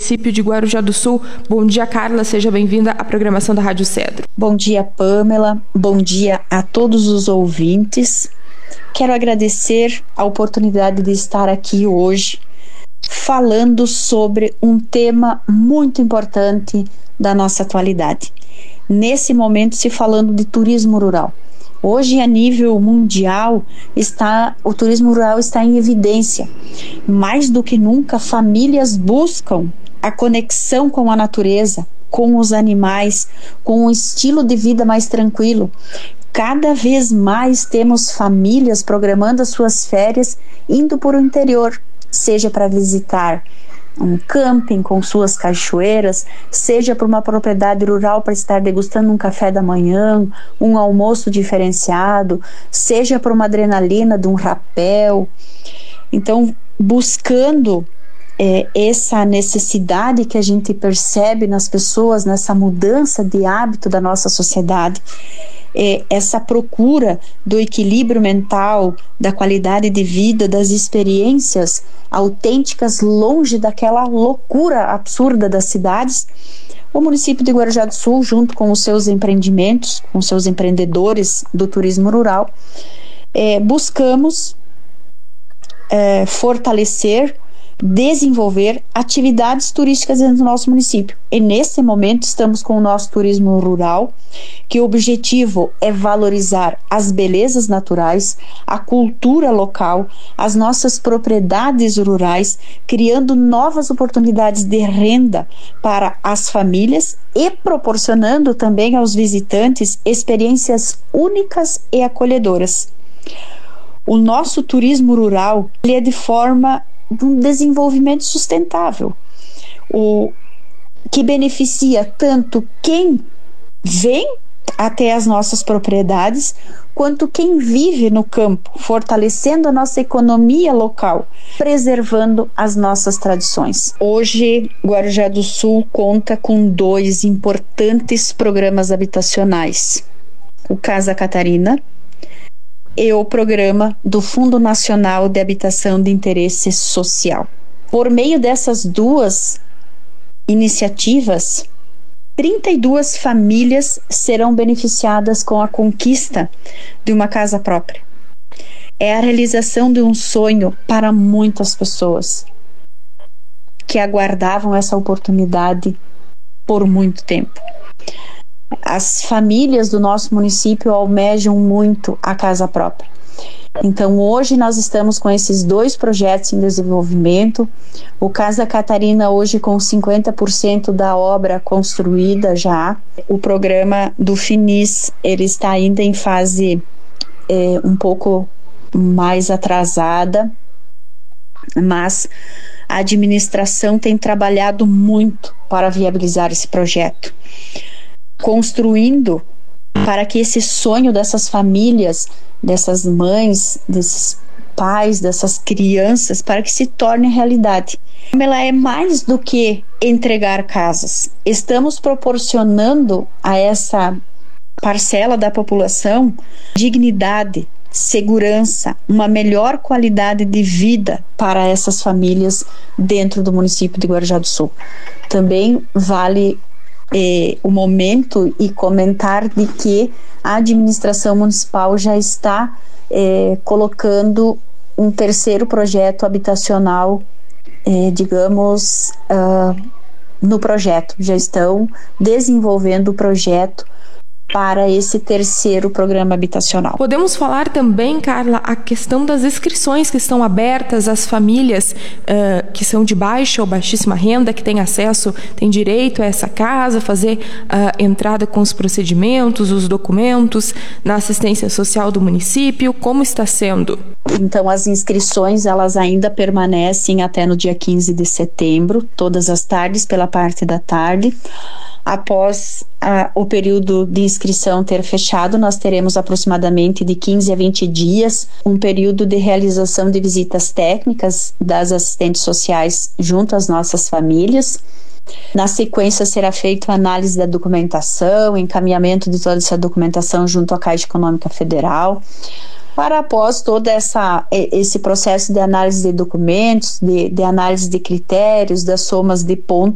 município de Guarujá do Sul. Bom dia, Carla, seja bem-vinda à programação da Rádio Cedro. Bom dia, Pamela, bom dia a todos os ouvintes. Quero agradecer a oportunidade de estar aqui hoje falando sobre um tema muito importante da nossa atualidade. Nesse momento, se falando de turismo rural. Hoje, a nível mundial, o turismo rural está em evidência. Mais do que nunca, famílias buscam a conexão com a natureza, com os animais, com um estilo de vida mais tranquilo. Cada vez mais temos famílias programando as suas férias indo para o interior, seja para visitar um camping com suas cachoeiras, seja para uma propriedade rural para estar degustando um café da manhã, um almoço diferenciado, seja para uma adrenalina de um rapel. Então, buscando essa necessidade que a gente percebe nas pessoas, nessa mudança de hábito da nossa sociedade, essa procura do equilíbrio mental, da qualidade de vida, das experiências autênticas, longe daquela loucura absurda das cidades, o município de Guarujá do Sul, junto com os seus empreendimentos, com seus empreendedores do turismo rural, buscamos fortalecer, desenvolver atividades turísticas dentro do nosso município. E nesse momento estamos com o nosso turismo rural, que o objetivo é valorizar as belezas naturais, a cultura local, as nossas propriedades rurais, criando novas oportunidades de renda para as famílias e proporcionando também aos visitantes experiências únicas e acolhedoras. O nosso turismo rural ele é de forma de um desenvolvimento sustentável, que beneficia tanto quem vem até as nossas propriedades, quanto quem vive no campo, fortalecendo a nossa economia local, preservando as nossas tradições. Hoje, Guarujá do Sul conta com 2 importantes programas habitacionais: o Casa Catarina e o programa do Fundo Nacional de Habitação de Interesse Social. Por meio dessas 2 iniciativas, 32 famílias serão beneficiadas com a conquista de uma casa própria. É a realização de um sonho para muitas pessoas que aguardavam essa oportunidade por muito tempo. As famílias do nosso município almejam muito a casa própria. Então, hoje nós estamos com esses 2 projetos em desenvolvimento. O Casa Catarina hoje com 50% da obra construída já. O programa do FINIS, ele está ainda em fase um pouco mais atrasada, mas a administração tem trabalhado muito para viabilizar esse projeto, construindo para que esse sonho dessas famílias, dessas mães, desses pais, dessas crianças, para que se torne realidade. Ela é mais do que entregar casas. Estamos proporcionando a essa parcela da população dignidade, segurança, uma melhor qualidade de vida para essas famílias dentro do município de Guarujá do Sul. Também vale o momento e comentar de que a administração municipal já está colocando um 3º projeto habitacional, no projeto. Já estão desenvolvendo o projeto para esse 3º programa habitacional. Podemos falar também, Carla, a questão das inscrições que estão abertas às famílias que são de baixa ou baixíssima renda, que têm acesso, têm direito a essa casa, fazer a entrada com os procedimentos, os documentos, na assistência social do município. Como está sendo? Então, as inscrições, elas ainda permanecem até no dia 15 de setembro, todas as tardes, pela parte da tarde. Após o período de inscrição ter fechado, nós teremos aproximadamente de 15 a 20 dias, um período de realização de visitas técnicas das assistentes sociais junto às nossas famílias. Na sequência, será feita a análise da documentação, encaminhamento de toda essa documentação junto à Caixa Econômica Federal, para após todo esse processo de análise de documentos, de análise de critérios, das somas de pontos,